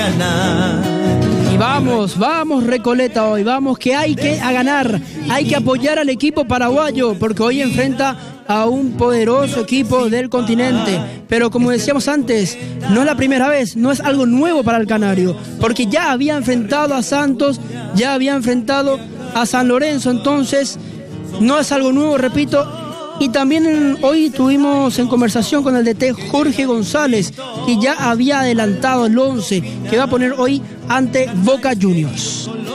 Y vamos Recoleta hoy, vamos que hay que ganar, hay que apoyar al equipo paraguayo, porque hoy enfrenta a un poderoso equipo del continente. Pero como decíamos antes, no es la primera vez, no es algo nuevo para el canario, porque ya había enfrentado a Santos, ya había enfrentado a San Lorenzo, entonces no es algo nuevo, repito. Y también hoy tuvimos en conversación con el DT Jorge González, que ya había adelantado el 11 que va a poner hoy ante Boca Juniors.